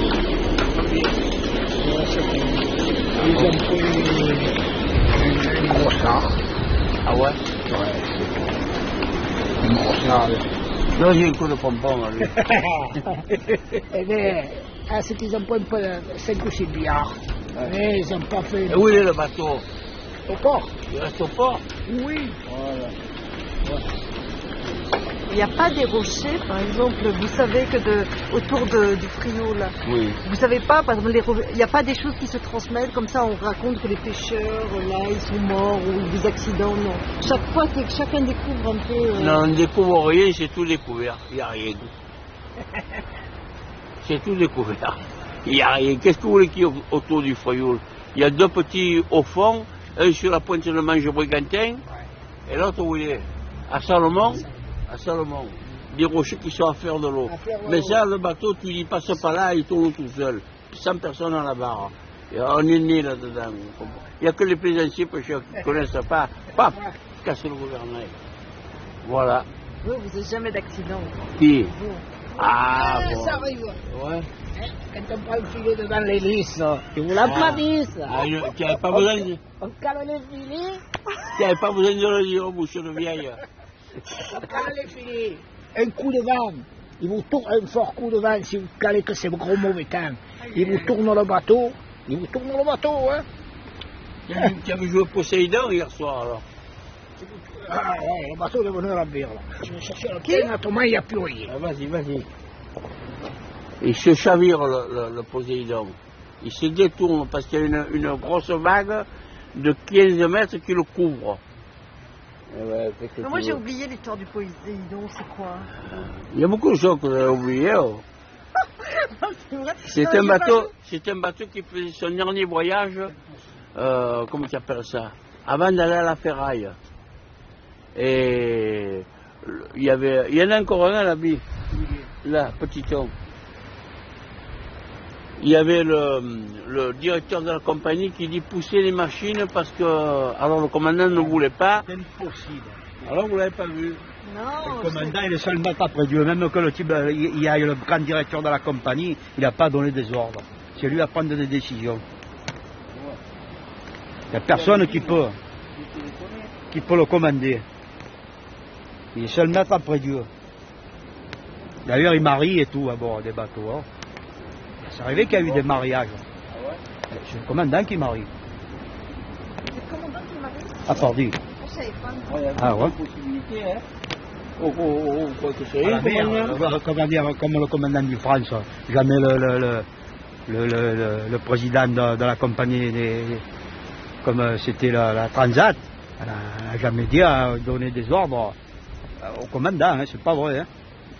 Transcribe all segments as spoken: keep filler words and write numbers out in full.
Ils ont pris une grosse arme. Ah ouais? Ouais. Une grosse arme. Là, j'ai un coup de pompon, lui. Eh bien, à ce qu'ils ont pris un peu cinq ou six billards. Mais ils n'ont pas fait. Et où est le bateau? Au port. Il reste au port? Oui. Voilà. Ouais. Il n'y a pas des rochers, par exemple, vous savez que de, autour de, du Frioul, là, Oui. vous savez pas, par exemple, les ro- il n'y a pas des choses qui se transmettent, comme ça on raconte que les pêcheurs, là, ils sont morts, ou des accidents, non. Chaque fois, c'est que chacun découvre un peu... euh, Non, on ne découvre rien, c'est tout découvert. Il n'y a rien. C'est tout découvert. Il n'y a rien. Qu'est-ce que vous voulez qu'il y ait autour du Frioul? Il y a deux petits au fond, un sur la pointe de Manche-Brigantin, et l'autre où il est? À Salomon? À Salomon. Des rochers qui sont à fleur de l'eau. Mais ça, le bateau, tu n'y passes pas là, il tourne tout seul. cent personnes à la barre. Et on est né là-dedans. Il n'y a que les plaisanciers pêcheurs qui ne connaissent pas. Paf, casse le gouvernail. Voilà. Vous, vous n'avez jamais d'accident. Qui? Vous. Ah, bon. Ça arrive. Ouais. Quand on prend le filet devant l'hélice, tu vous l'as pas dit ça. Ah, je- tu n'avais pas besoin de... On cale les filets, Tu n'avais pas besoin de le dire au bouchon de vieille. on cale les filets. Un coup de vent, il vous tourne un fort coup de vent si vous calez que c'est gros mauvais temps. Il vous tourne le bateau, il vous tourne le bateau, hein. Tu avais- Tu avais joué Poséidon hier soir alors? Ah ouais, le bateau est devenu à la bière là. Je vais chercher le quai, naturellement il n'y a plus rien. Ah, vas-y, vas-y. Il se chavire le, le, le Poséidon. Il se détourne parce qu'il y a une, une grosse vague de quinze mètres qui le couvre. Eh ouais, fait que Mais moi tu j'ai veux. oublié l'histoire du Poséidon, c'est quoi? Il y a beaucoup de choses que vous avez oubliées. Oh. C'est vrai. C'est Non, un j'ai pas bateau, vu. c'est un bateau qui faisait son dernier voyage, euh, comment tu appelles ça, avant d'aller à la ferraille. Et le- il y avait, il y en a encore un à la bille, là, petit homme. Il y avait le, le directeur de la compagnie qui dit pousser les machines parce que, alors le commandant ne voulait pas. C'est impossible. Alors vous l'avez pas vu. Non, Le commandant, il est seulement après Dieu. Même que le type, euh, il il y a le grand directeur de la compagnie, il n'a pas donné des ordres. C'est lui à prendre des décisions. Il n'y a personne qui peut, qui peut le commander. Il est seul maître après Dieu. D'ailleurs, il marie et tout à bord des bateaux. Hein. C'est arrivé qu'il y a eu des mariages. C'est le commandant qui marie. c'est le commandant qui m'a dit. À Fordy. Je savais pas. Ah ouais. Possibilité, hein. Oh, oh, oh, quoi que c'est. À la mer, commandant. euh, comment dire, comme le commandant du France, jamais le, le, le, le, le, le- le président de, de la compagnie, des, comme euh, c'était la, la Transat, elle n'a elle a jamais dit à donner des ordres euh, au commandant, hein, c'est pas vrai. Hein.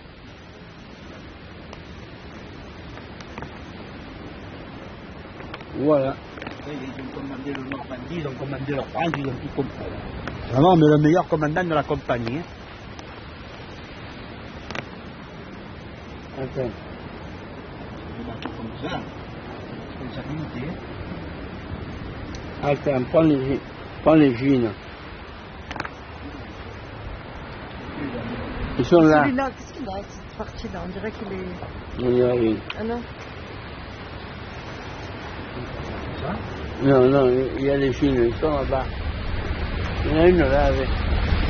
Voilà. Ils ont commandé le Normandie, ils ont commandé le France, ils ont tout compris. Vraiment, mais le meilleur commandant de la compagnie. Hein. Attends. Des bateaux comme ça, responsabilité. Attends, prends les, gi- prends les jeans. Ils sont là. Celui-là, qu'est-ce qu'il a, cette partie-là? On dirait qu'il est... Il n'y a rien. Ah non. Non, non, il y a les jeans, ils sont là-bas. Il y en a une là avec.